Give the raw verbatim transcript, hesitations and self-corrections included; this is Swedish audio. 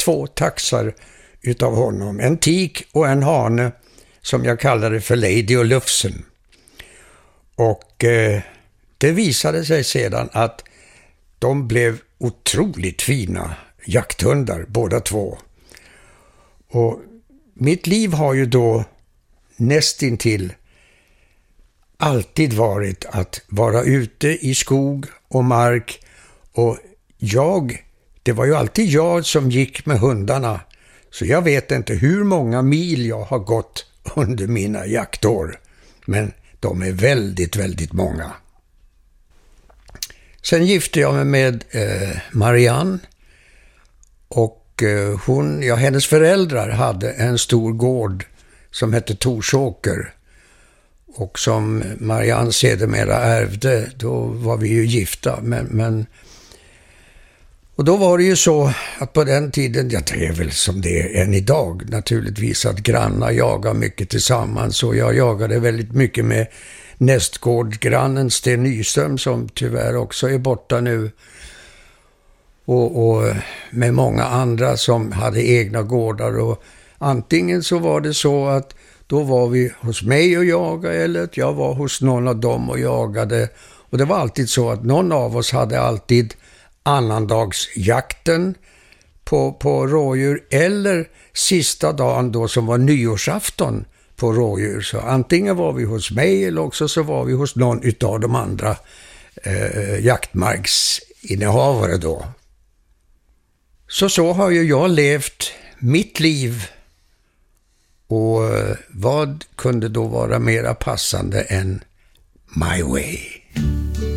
två taxar utav honom. En tik och en hane som jag kallade för Lady och Lufsen. Och eh, det visade sig sedan att de blev otroligt fina jakthundar båda två. Och mitt liv har ju då nästintill alltid varit att vara ute i skog och mark, och jag, det var ju alltid jag som gick med hundarna, så jag vet inte hur många mil jag har gått under mina jaktår, men de är väldigt, väldigt många. Sen gifte jag mig med eh, Marianne, och eh, hon, ja, hennes föräldrar hade en stor gård som hette Torsåker, och som Marianne sedermera ärvde. Då var vi ju gifta, men, men och då var det ju så att på den tiden, ja, det är väl som det är än idag naturligtvis, att grannar jagar mycket tillsammans, och jag jagade väldigt mycket med nästgårdsgrannen Sten Nyström, som tyvärr också är borta nu, och, och med många andra som hade egna gårdar. Och antingen så var det så att då var vi hos mig och jagade, eller att jag var hos någon av dem och jagade. Och det var alltid så att någon av oss hade alltid annandagsjakten på, på rådjur, eller sista dagen då som var nyårsafton på rådjur. Så antingen var vi hos mig, eller också så var vi hos någon utav de andra eh, jaktmarksinnehavare då. Så så har ju jag levt mitt liv. Och vad kunde då vara mera passande än My Way?